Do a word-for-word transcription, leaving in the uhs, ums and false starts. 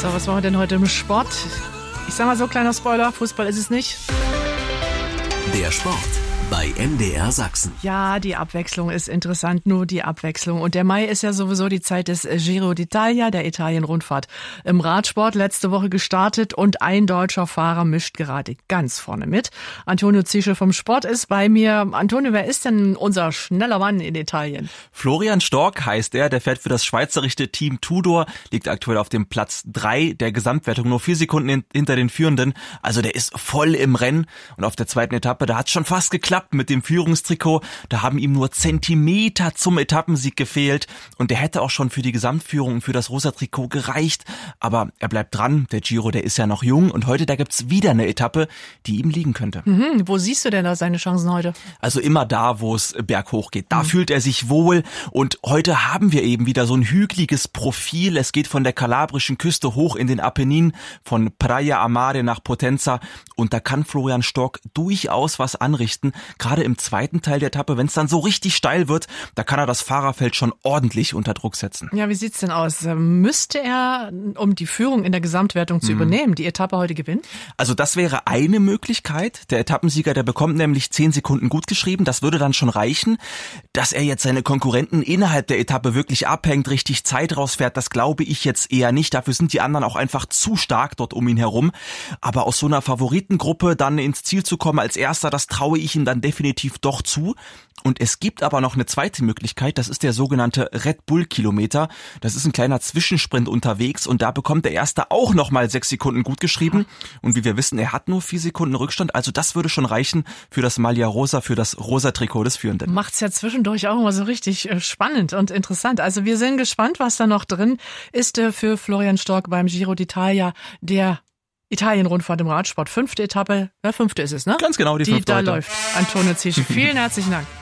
So, was machen wir denn heute im Sport? Ich sag mal so, kleiner Spoiler, Fußball ist es nicht. Der Sport bei M D R Sachsen. Ja, die Abwechslung ist interessant, nur die Abwechslung. Und der Mai ist ja sowieso die Zeit des Giro d'Italia, der Italien-Rundfahrt. Im Radsport letzte Woche gestartet und ein deutscher Fahrer mischt gerade ganz vorne mit. Antonio Ziesche vom Sport ist bei mir. Antonio, wer ist denn unser schneller Mann in Italien? Florian Stork heißt er, der fährt für das schweizerische Team Tudor, liegt aktuell auf dem Platz drei der Gesamtwertung, nur vier Sekunden hinter den Führenden. Also der ist voll im Rennen. Und auf der zweiten Etappe, da hat es schon fast geklappt mit dem Führungstrikot. Da haben ihm nur Zentimeter zum Etappensieg gefehlt und der hätte auch schon für die Gesamtführung und für das rosa Trikot gereicht. Aber er bleibt dran. Der Giro, der ist ja noch jung und heute, da gibt's wieder eine Etappe, die ihm liegen könnte. Mhm, wo siehst du denn da seine Chancen heute? Also immer da, wo es berghoch geht. Da mhm. fühlt er sich wohl und heute haben wir eben wieder so ein hügeliges Profil. Es geht von der kalabrischen Küste hoch in den Apennin, von Praia a Mare nach Potenza und da kann Florian Stork durchaus was anrichten. Gerade im zweiten Teil der Etappe, wenn es dann so richtig steil wird, da kann er das Fahrerfeld schon ordentlich unter Druck setzen. Ja, wie sieht's denn aus? Müsste er, um die Führung in der Gesamtwertung zu mhm. übernehmen, die Etappe heute gewinnen? Also das wäre eine Möglichkeit. Der Etappensieger, der bekommt nämlich zehn Sekunden gut geschrieben. Das würde dann schon reichen. Dass er jetzt seine Konkurrenten innerhalb der Etappe wirklich abhängt, richtig Zeit rausfährt, das glaube ich jetzt eher nicht. Dafür sind die anderen auch einfach zu stark dort um ihn herum. Aber aus so einer Favoritengruppe dann ins Ziel zu kommen als Erster, das traue ich ihm dann definitiv doch zu. Und es gibt aber noch eine zweite Möglichkeit, das ist der sogenannte Red Bull Kilometer. Das ist ein kleiner Zwischensprint unterwegs und da bekommt der Erste auch nochmal sechs Sekunden gut geschrieben. Und wie wir wissen, er hat nur vier Sekunden Rückstand, also das würde schon reichen für das Maglia Rosa, für das rosa Trikot des Führenden. Macht's ja zwischendurch auch immer so richtig spannend und interessant. Also wir sind gespannt, was da noch drin ist für Florian Stork beim Giro d'Italia, der Italien-Rundfahrt im Radsport. Fünfte Etappe, ja, fünfte ist es, ne? Ganz genau, die fünfte. Die da heute läuft. Antonio Ziesche, vielen herzlichen Dank.